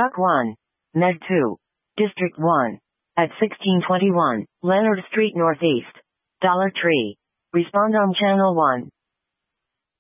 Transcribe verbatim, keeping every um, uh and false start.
Truck one. Med two. District one. At sixteen twenty-one, Leonard Street Northeast. Dollar Tree. Respond on Channel one.